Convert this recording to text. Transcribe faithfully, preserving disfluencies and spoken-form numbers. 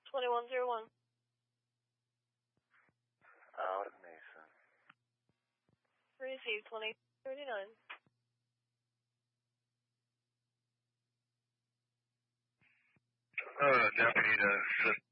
twenty-one oh one. Out Mason. Receive twenty thirty-nine. Uh, deputy to assist